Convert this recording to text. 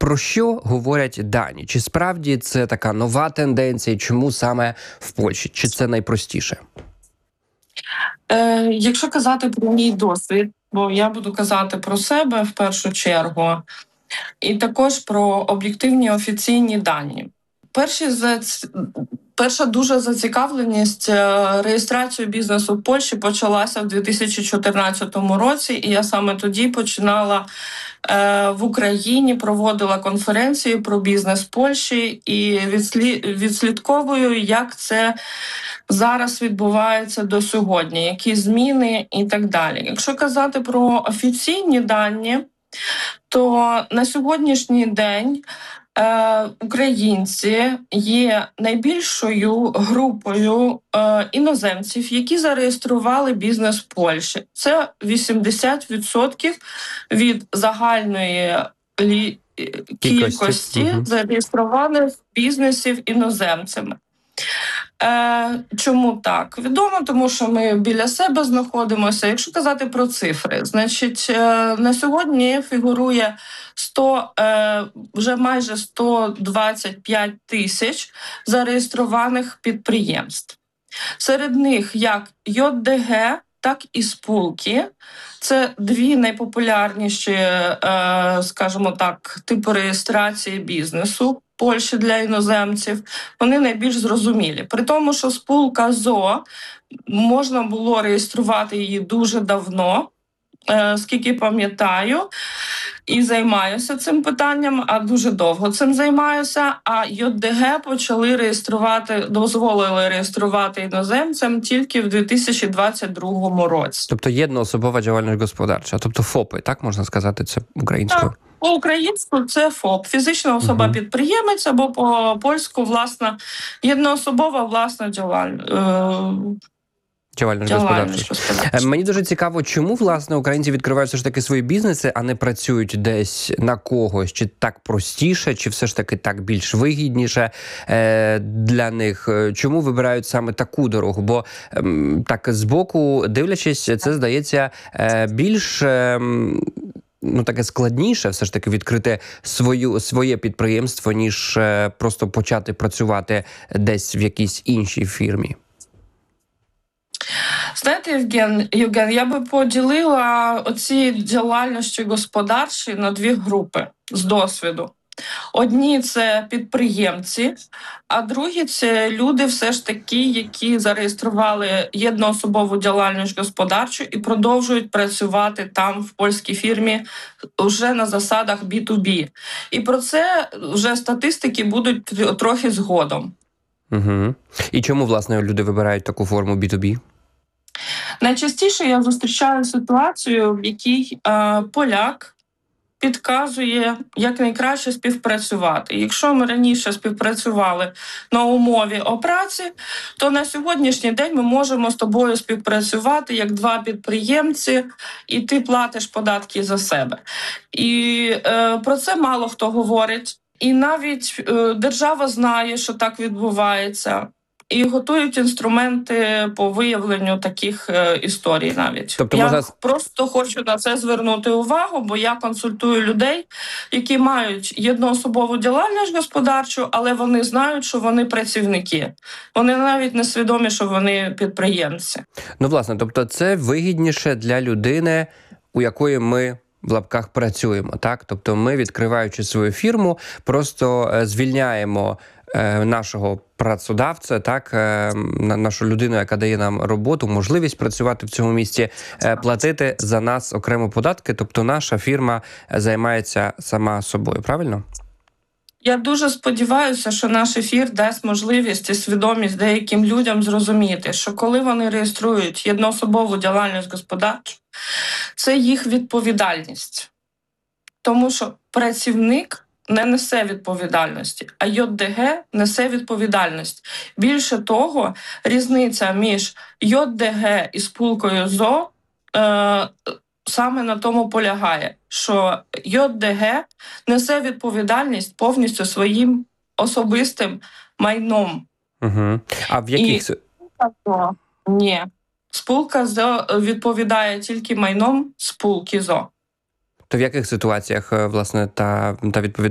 Про що говорять дані? Чи справді це така нова тенденція? Чому саме в Польщі? Чи це найпростіше? Якщо казати про мій досвід, бо я буду казати про себе в першу чергу, і також про об'єктивні офіційні дані. Перша дуже зацікавленість реєстрацією бізнесу в Польщі почалася в 2014 році, і я саме тоді починала в Україні, проводила конференцію про бізнес в Польщі і відслідковую, як це зараз відбувається до сьогодні, які зміни і так далі. Якщо казати про офіційні дані, то на сьогоднішній день українці є найбільшою групою іноземців, які зареєстрували бізнес в Польщі. Це 80% від загальної кількості зареєстрованих бізнесів іноземцями. Чому так? Відомо, тому що ми біля себе знаходимося. Якщо казати про цифри, значить, на сьогодні фігурує вже майже 125 тисяч зареєстрованих підприємств. Серед них як ЙОДГ, так і спілки. Це дві найпопулярніші, скажімо так, типи реєстрації бізнесу в Польщі для іноземців. Вони найбільш зрозумілі. При тому, що спілка ЗО, можна було реєструвати її дуже давно, скільки пам'ятаю, і займаюся цим питанням, а дуже довго цим займаюся. А ЙОДГ дозволили реєструвати іноземцям тільки в 2022 році. Тобто єдноособова діяльність господарча, тобто ФОПи, так можна сказати це українською? Так, по-українську це ФОП, фізична особа-підприємець, або по-польську, власна, єдноособова власна діяльність господарча. Мені дуже цікаво, чому, власне, українці відкривають все ж таки свої бізнеси, а не працюють десь на когось. Чи так простіше, чи все ж таки так більш вигідніше для них? Чому вибирають саме таку дорогу? Бо так збоку, дивлячись, це здається більш... таке складніше все ж таки відкрити своє підприємство, ніж просто почати працювати десь в якійсь іншій фірмі. Знаєте, Євген, я би поділила оці діяльності господарчі на дві групи з досвіду. Одні – це підприємці, а другі – це люди все ж таки, які зареєстрували єдноособову діяльність господарчу і продовжують працювати там в польській фірмі вже на засадах B2B. І про це вже статистики будуть трохи згодом. Угу. І чому, власне, люди вибирають таку форму B2B? Найчастіше я зустрічаю ситуацію, в якій поляк підказує, як найкраще співпрацювати. Якщо ми раніше співпрацювали на умові о праці, то на сьогоднішній день ми можемо з тобою співпрацювати як два підприємці, і ти платиш податки за себе. І про це мало хто говорить. І навіть держава знає, що так відбувається. І готують інструменти по виявленню таких історій навіть. Тобто я просто хочу на це звернути увагу, бо я консультую людей, які мають єдноособову діяльність господарчу, але вони знають, що вони працівники. Вони навіть не свідомі, що вони підприємці. Власне, тобто це вигідніше для людини, у якої ми в лапках працюємо, так? Тобто ми, відкриваючи свою фірму, просто звільняємо нашого працедавця, так, нашу людину, яка дає нам роботу, можливість працювати в цьому місці, платити за нас окремо податки, тобто наша фірма займається сама собою, правильно? Я дуже сподіваюся, що наш ефір дасть можливість і свідомість деяким людям зрозуміти, що коли вони реєструють єдноособову діяльність господарчу, це їх відповідальність. Тому що працівник не несе відповідальності, а ЙОДГ несе відповідальність. Більше того, різниця між ЙОДГ і спілкою ЗО саме на тому полягає, що ЙОДГ несе відповідальність повністю своїм особистим майном. Угу. А в яких... Ні. Спілка ЗО відповідає тільки майном спілки ЗО. То в яких ситуаціях, власне, та відповідальність